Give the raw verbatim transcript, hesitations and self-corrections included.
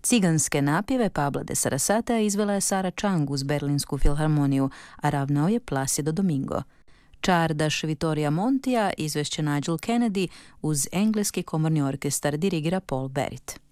Ciganske napjeve Pabla de Sarasata izvela je Sara Chang uz Berlinsku filharmoniju, a ravnao je Placido Domingo. Čardaš Vittoria Montija izvešće Nigel Kennedy uz engleski komorni orkestar dirigira Paul Barrett.